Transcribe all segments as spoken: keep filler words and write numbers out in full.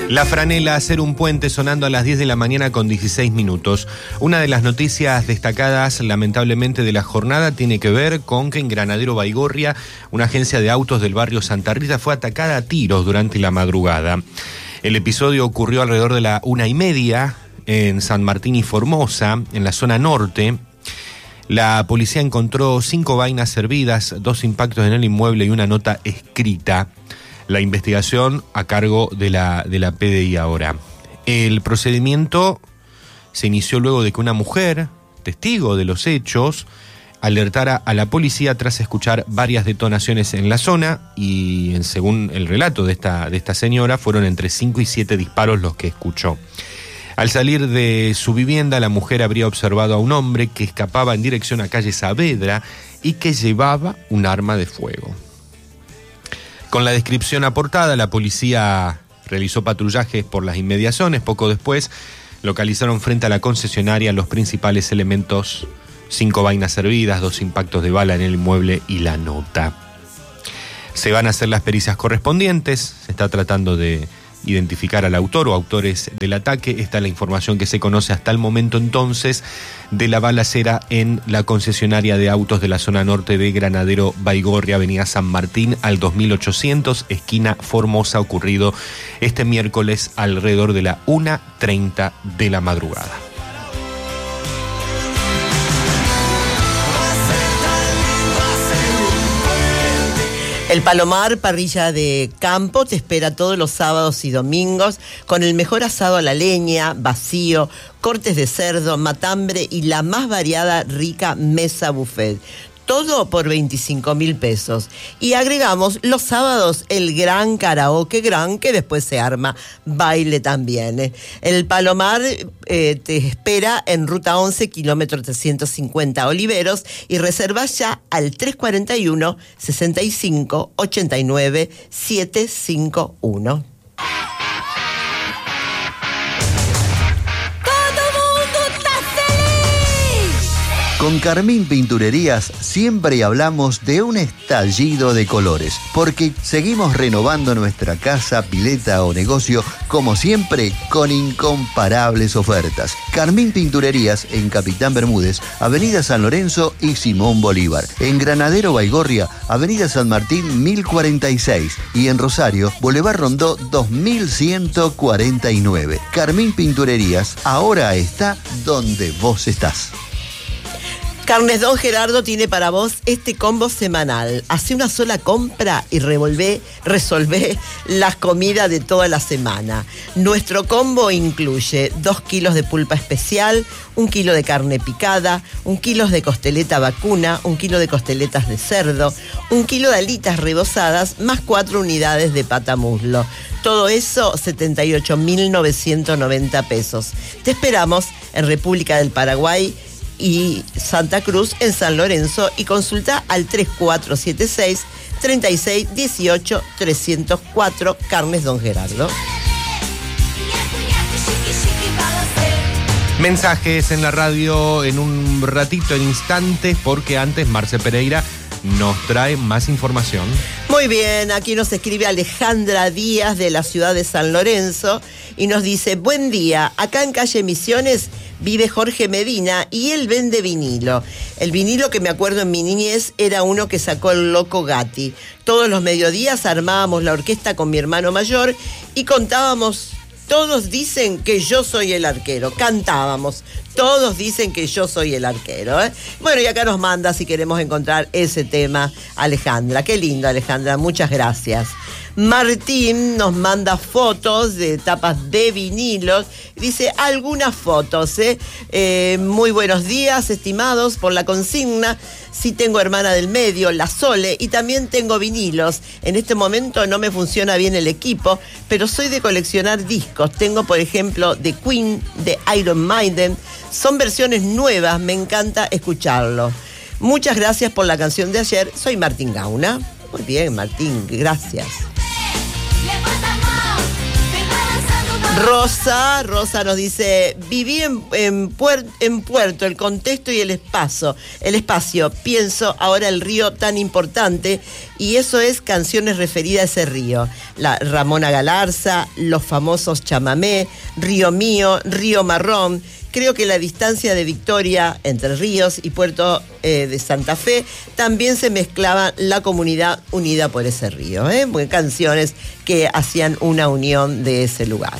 La franela, hacer un puente, sonando a las diez de la mañana con dieciséis minutos. Una de las noticias destacadas, lamentablemente, de la jornada tiene que ver con que en Granadero Baigorria, una agencia de autos del barrio Santa Rita fue atacada a tiros durante la madrugada. El episodio ocurrió alrededor de la una y media en San Martín y Formosa, en la zona norte. La policía encontró cinco vainas servidas, dos impactos en el inmueble y una nota escrita. La investigación a cargo de la, de la P D I ahora. El procedimiento se inició luego de que una mujer, testigo de los hechos, alertara a la policía tras escuchar varias detonaciones en la zona y, según el relato de esta, de esta señora, fueron entre cinco y siete disparos los que escuchó. Al salir de su vivienda, la mujer habría observado a un hombre que escapaba en dirección a calle Saavedra y que llevaba un arma de fuego. Con la descripción aportada, la policía realizó patrullajes por las inmediaciones. Poco después, localizaron frente a la concesionaria los principales elementos: cinco vainas servidas, dos impactos de bala en el inmueble y la nota. Se van a hacer las pericias correspondientes. Se está tratando de identificar al autor o autores del ataque. Esta es la información que se conoce hasta el momento entonces de la balacera en la concesionaria de autos de la zona norte de Granadero Baigorria, avenida San Martín al dos mil ochocientos, esquina Formosa, ocurrido este miércoles alrededor de la una treinta de la madrugada. El Palomar, parrilla de campo, te espera todos los sábados y domingos con el mejor asado a la leña, vacío, cortes de cerdo, matambre y la más variada, rica mesa buffet. Todo por veinticinco mil pesos. Y agregamos los sábados el gran karaoke gran, que después se arma baile también. ¿eh? El Palomar eh, te espera en Ruta once, kilómetro trescientos cincuenta Oliveros, y reserva ya al tres cuarenta y uno, sesenta y cinco, ochenta y nueve, setecientos cincuenta y uno. Con Carmín Pinturerías siempre hablamos de un estallido de colores, porque seguimos renovando nuestra casa, pileta o negocio, como siempre, con incomparables ofertas. Carmín Pinturerías en Capitán Bermúdez, Avenida San Lorenzo y Simón Bolívar. En Granadero Baigorria, Avenida San Martín mil cuarenta y seis. Y en Rosario, Boulevard Rondó dos mil ciento cuarenta y nueve. Carmín Pinturerías ahora está donde vos estás. Carnes Don Gerardo tiene para vos este combo semanal. Hacé una sola compra y revolvé, resolvé las comidas de toda la semana. Nuestro combo incluye dos kilos de pulpa especial, un kilo de carne picada, un kilo de costeleta vacuna, un kilo de costeletas de cerdo, un kilo de alitas rebozadas, más cuatro unidades de pata muslo. Todo eso, setenta y ocho mil novecientos noventa pesos. Te esperamos en República del Paraguay y Santa Cruz en San Lorenzo, y consulta al tres cuatro siete seis, tres seis uno ocho, tres cero cuatro. Carnes Don Gerardo. Mensajes en la radio en un ratito, en instantes, porque antes Marce Pereira nos trae más información. Muy bien, aquí nos escribe Alejandra Díaz de la ciudad de San Lorenzo y nos dice: buen día, acá en calle Misiones vive Jorge Medina y él vende vinilo. El vinilo que me acuerdo en mi niñez era uno que sacó el Loco Gatti. Todos los mediodías armábamos la orquesta con mi hermano mayor y contábamos: todos dicen que yo soy el arquero. Cantábamos: todos dicen que yo soy el arquero. ¿eh? Bueno, y acá nos manda si queremos encontrar ese tema, Alejandra. Qué lindo, Alejandra, muchas gracias. Martín nos manda fotos de tapas de vinilos. Dice algunas fotos. ¿eh? Eh, muy buenos días, estimados, por la consigna. Sí tengo hermana del medio, la Sole, y también tengo vinilos. En este momento no me funciona bien el equipo, pero soy de coleccionar discos. Tengo, por ejemplo, de Queen, de Iron Maiden. Son versiones nuevas, me encanta escucharlo. Muchas gracias por la canción de ayer. Soy Martín Gauna. Muy bien, Martín, gracias. Rosa, Rosa nos dice, viví en, en, puer, en Puerto, el contexto y el espacio, el espacio, pienso ahora el río tan importante, y eso es canciones referidas a ese río. La Ramona Galarza, los famosos chamamé, Río Mío, Río Marrón. Creo que la distancia de Victoria, Entre Ríos y Puerto eh, de Santa Fe, también se mezclaba la comunidad unida por ese río, ¿eh? Porque canciones que hacían una unión de ese lugar.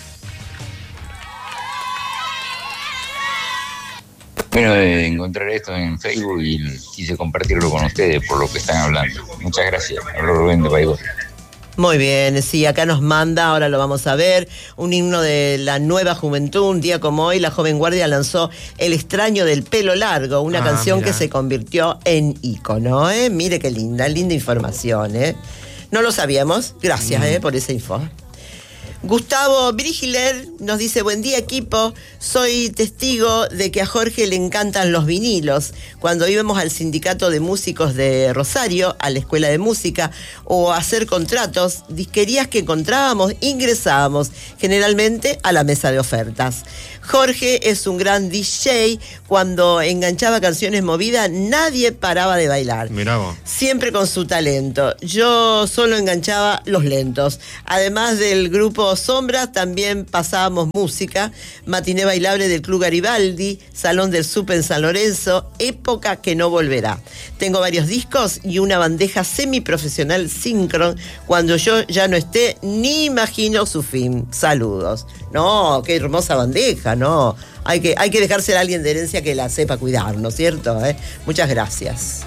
Bueno, de encontrar esto en Facebook y quise compartirlo con ustedes por lo que están hablando. Muchas gracias. Hablo Rubén de Baigorria. Muy bien, sí, acá nos manda, ahora lo vamos a ver, un himno de la nueva juventud. Un día como hoy, la Joven Guardia lanzó El extraño del pelo largo, una ah, canción mira. que se convirtió en ícono, ¿eh? Mire qué linda, linda información, ¿eh? No lo sabíamos, gracias, mm. ¿eh? por esa info. Gustavo Brigiler nos dice, buen día equipo, soy testigo de que a Jorge le encantan los vinilos. Cuando íbamos al sindicato de músicos de Rosario, a la escuela de música, o a hacer contratos, disquerías que encontrábamos, ingresábamos generalmente a la mesa de ofertas. Jorge es un gran D J, cuando enganchaba canciones movidas nadie paraba de bailar. Mirá vos. Siempre con su talento. Yo solo enganchaba los lentos. Además del grupo Sombra, también pasábamos música, matiné bailable del Club Garibaldi, Salón del Sup en San Lorenzo, época que no volverá. Tengo varios discos y una bandeja semiprofesional Synchron. Cuando yo ya no esté, ni imagino su fin. Saludos. No, qué hermosa bandeja, no. Hay que, hay que dejársela a alguien de herencia que la sepa cuidar, ¿no es cierto? ¿Eh? Muchas gracias.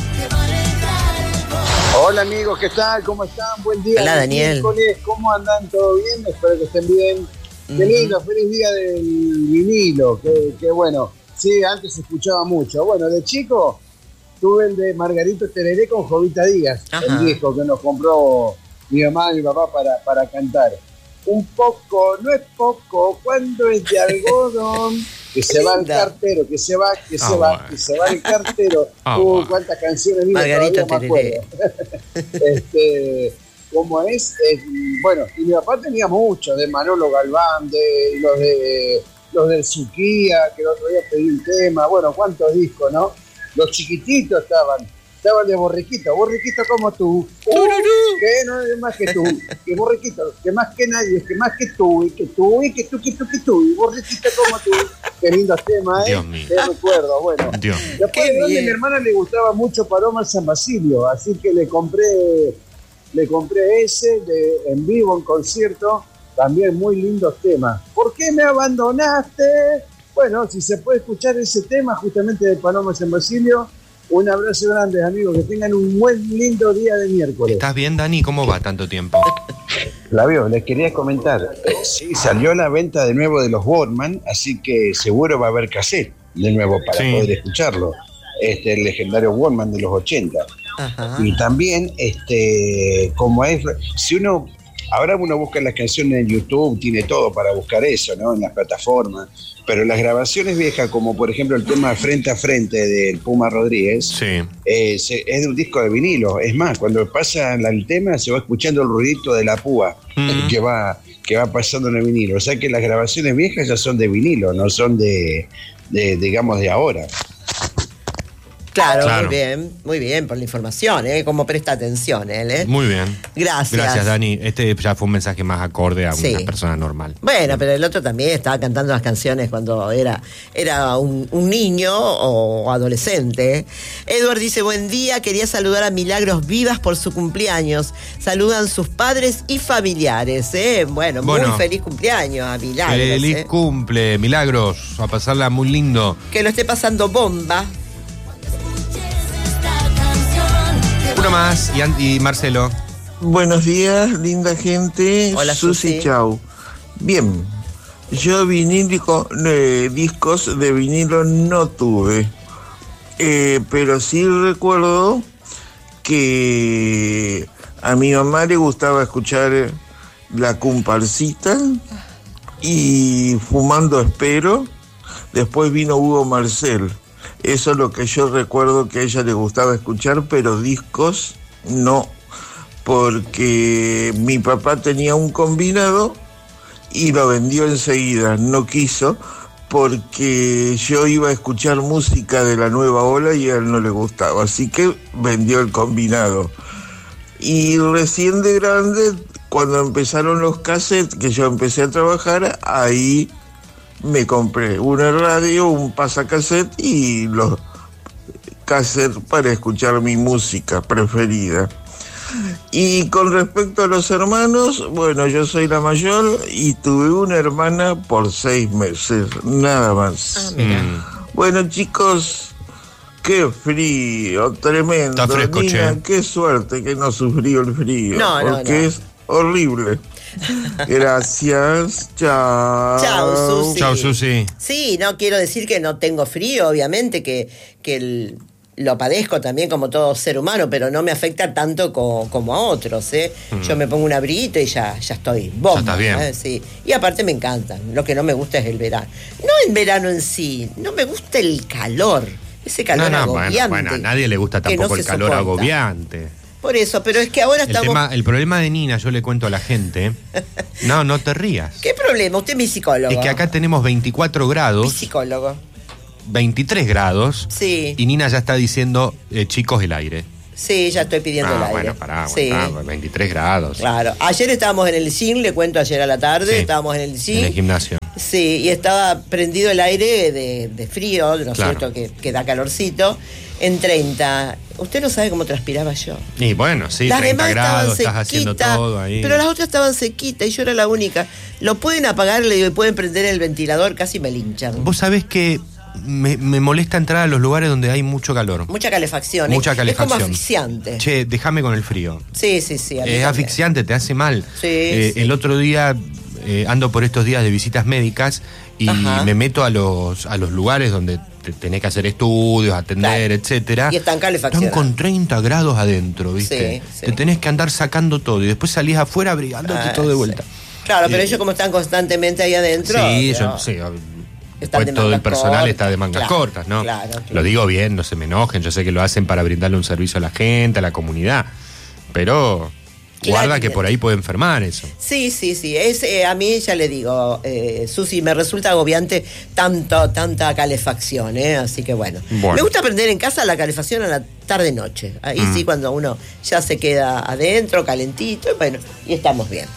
Hola amigos, ¿qué tal? ¿Cómo están? Buen día. Hola Daniel. Miércoles. ¿Cómo andan? ¿Todo bien? Espero que estén bien. Uh-huh. Qué lindo, feliz día del vinilo. Qué, qué bueno. Sí, antes se escuchaba mucho. Bueno, de chico tuve el de Margarito Tereré con Jovita Díaz. Ajá. El disco que nos compró mi mamá y mi papá para, para cantar. Un poco, no es poco, cuando es de algodón, que se va el cartero, que se va, que se ah, va, bueno. que se va el cartero. Ah, uh, bueno. Cuántas canciones vino, Margarita todavía me acuerdo. este, como es, es, bueno, y mi papá tenía mucho, de Manolo Galván, de los de los del Suquía, que el otro día pedí un tema, bueno, cuántos discos, ¿no? Los Chiquititos estaban. Estaban de Borriquito, Borriquito como tú, uh, que no es más que tú, que Borriquito, que más que nadie, que más que tú, y que tú, y que tú, que tú, que tú, y Borriquito como tú. Qué lindo tema, ¿eh? Dios mío. Te recuerdo, bueno. Dios. Después de donde a mi hermana le gustaba mucho Paloma San Basilio, así que le compré, le compré ese de, en vivo, en concierto, también muy lindos temas. ¿Por qué me abandonaste? Bueno, si se puede escuchar ese tema justamente de Paloma San Basilio. Un abrazo grande, amigos, que tengan un buen, lindo día de miércoles. ¿Estás bien, Dani? ¿Cómo va tanto tiempo? Flavio, les quería comentar, sí, salió la venta de nuevo de los Walkman, así que seguro va a haber cassette de nuevo para sí. poder escucharlo. Este, el legendario Walkman de los ochenta. Ajá. Y también, este, como es, si uno, ahora uno busca las canciones en YouTube, tiene todo para buscar eso, ¿no? En las plataformas. Pero las grabaciones viejas, como por ejemplo el tema Frente a Frente del Puma Rodríguez, sí. eh, se, es de un disco de vinilo. Es más, cuando pasa el tema se va escuchando el ruidito de la púa mm. que va que va pasando en el vinilo. O sea que las grabaciones viejas ya son de vinilo, no son de, de digamos, de ahora. Claro, claro, muy bien, muy bien por la información, ¿eh? Como presta atención él, ¿eh? Muy bien. Gracias. Gracias, Dani. Este ya fue un mensaje más acorde a sí. una persona normal. Bueno, pero el otro también estaba cantando las canciones cuando era, era un, un niño o adolescente. ¿eh? Edward dice, buen día, quería saludar a Milagros Vivas por su cumpleaños. Saludan sus padres y familiares, ¿eh? Bueno, bueno muy feliz cumpleaños a Milagros. Feliz ¿eh? cumple, Milagros, a pasarla muy lindo. Que lo esté pasando bomba. Uno más, y, y Marcelo. Buenos días, linda gente. Hola, Susi, Susi. Chau. Bien, yo vinílico, eh, discos de vinilo no tuve, eh, pero sí recuerdo que a mi mamá le gustaba escuchar La Comparsita y Fumando Espero. Después vino Hugo Marcel. Eso es lo que yo recuerdo que a ella le gustaba escuchar, pero discos no, porque mi papá tenía un combinado y lo vendió enseguida, no quiso, porque yo iba a escuchar música de la nueva ola y a él no le gustaba, así que vendió el combinado. Y recién de grande, cuando empezaron los cassettes, que yo empecé a trabajar, ahí me compré una radio, un pasacassette y los cassettes para escuchar mi música preferida. Y con respecto a los hermanos, bueno, yo soy la mayor y tuve una hermana por seis meses, nada más. Ah, mira. Mm. Bueno, chicos, qué frío, tremendo. Está fresco, Nina, che. qué suerte que no sufrió el frío, No, no, porque no. es horrible. Gracias, chao. Chao, Susi. Chao, Susi. Sí, no quiero decir que no tengo frío, obviamente, que, que el- lo padezco también como todo ser humano, pero no me afecta tanto co- como a otros, ¿eh? Mm. Yo me pongo un abriguito y ya, ya estoy bomba. Ya estás bien. ¿eh? Sí. Y aparte me encanta. Lo que no me gusta es el verano. No el verano en sí, no me gusta el calor. Ese calor No, no, bueno, agobiante. bueno, a nadie le gusta que no tampoco se el calor soporta. agobiante. Por eso, pero es que ahora El, estamos... tema, el problema de Nina, yo le cuento a la gente, no, no te rías. ¿Qué problema? Usted es mi psicólogo. Es que acá tenemos veinticuatro Mi grados, psicólogo. veintitrés grados, Sí. y Nina ya está diciendo, eh, chicos, el aire. Sí, ya estoy pidiendo el Ah, aire. bueno, pará, Sí. aguantá, veintitrés grados. Claro. Ayer estábamos en el gym, le cuento ayer a la tarde, Sí. estábamos en el gym. En el gimnasio. Sí, y estaba prendido el aire de, de frío, ¿no es Claro. cierto? Que, que da calorcito, en treinta. Usted no sabe cómo transpiraba yo. Y bueno, sí, Las treinta demás grados, estaban estás haciendo sequitas, todo ahí. pero las otras estaban sequitas y yo era la única. Lo pueden apagar, le digo, y pueden prender el ventilador, casi me linchan. Vos sabés que me, me molesta entrar a los lugares donde hay mucho calor. Mucha calefacción. ¿eh? Mucha calefacción. Es como asfixiante. Che, déjame con el frío. Sí, sí, sí. a mí Es también. asfixiante, te hace mal. Sí, Eh, sí. El otro día eh, ando por estos días de visitas médicas y Ajá. me meto a los a los lugares donde te tenés que hacer estudios, atender, Claro. etcétera. Y están calefaccionados. Están con treinta grados adentro, ¿viste? Sí, sí. Te tenés que andar sacando todo y después salís afuera abrigándote Ah, todo de sí. vuelta. Claro, pero Eh, ellos como están constantemente ahí adentro. Sí, pero- yo, sí. Están Después de todo el mangas personal cortas, está de mangas claro, cortas, ¿no? claro, claro. Lo digo bien, no se me enojen. Yo sé que lo hacen para brindarle un servicio a la gente, a la comunidad. Pero guarda Claro. que por ahí puede enfermar eso. Sí, sí, sí. Es, eh, a mí ya le digo, eh, Susi, me resulta agobiante tanto, tanta calefacción, ¿eh? Así que bueno. Bueno. Me gusta prender en casa la calefacción a la tarde-noche. Ahí Mm. sí, cuando uno ya se queda adentro, calentito, y bueno, y estamos bien.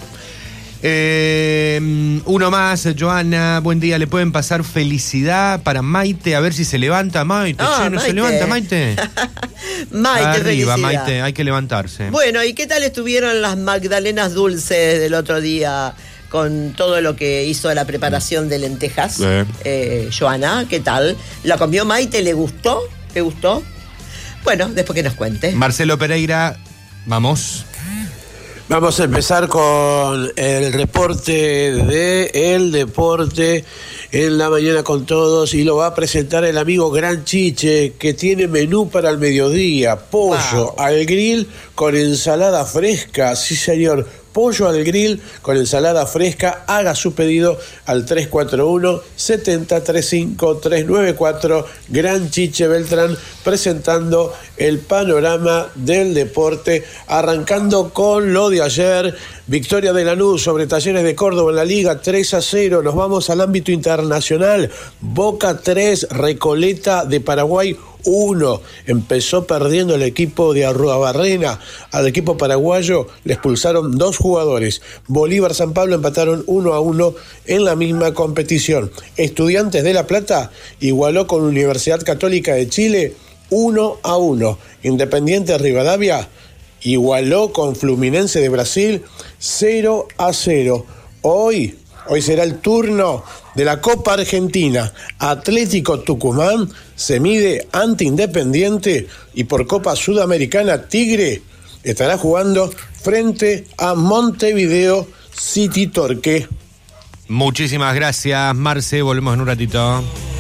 Eh, uno más, Joana, buen día. ¿Le pueden pasar felicidad para Maite? A ver si se levanta Maite. Ah, Che, ¿no se Maite. levanta Maite? Maite, Arriba, felicidad. Maite, hay que levantarse. Bueno, ¿y qué tal estuvieron las magdalenas dulces del otro día con todo lo que hizo la preparación de lentejas? Sí. Eh, Joana, ¿qué tal? ¿La comió Maite? ¿Le gustó? ¿Le gustó? Bueno, después que nos cuente. Marcelo Pereira, vamos. Vamos a empezar con el reporte de El Deporte en la mañana con todos y lo va a presentar el amigo Gran Chiche, que tiene menú para el mediodía, pollo Wow. al grill con ensalada fresca, sí señor, pollo al grill con ensalada fresca. Haga su pedido al tres cuatro uno, siete cero tres cinco, tres nueve cuatro. Gran Chiche Beltrán presentando el panorama del deporte, arrancando con lo de ayer. Victoria de Lanús sobre Talleres de Córdoba en la Liga, tres a cero. Nos vamos al ámbito internacional. Boca tres, Recoleta de Paraguay uno. Empezó perdiendo el equipo de Arruabarrena. Al equipo paraguayo le expulsaron dos jugadores. Bolívar San Pablo empataron uno a uno en la misma competición. Estudiantes de La Plata igualó con Universidad Católica de Chile uno a uno. Independiente Rivadavia igualó con Fluminense de Brasil cero a cero. Hoy, hoy será el turno de la Copa Argentina. Atlético Tucumán se mide ante Independiente y por Copa Sudamericana Tigre estará jugando frente a Montevideo City Torque. Muchísimas gracias, Marce. Volvemos en un ratito.